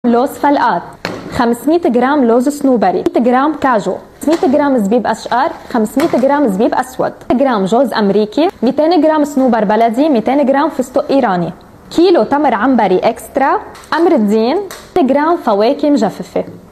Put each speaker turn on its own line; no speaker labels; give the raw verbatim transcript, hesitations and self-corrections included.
لوز فلقات، خمسمية جرام لوز صنوبري، مية جرام كاجو، خمسمية جرام زبيب اشقر، خمسمية جرام زبيب اسود، جرام جوز امريكي، ميتين جرام صنوبر بلدي، ميتين جرام فستق ايراني، كيلو تمر عنبري اكسترا، امر الدين، جرام فواكه مجففه.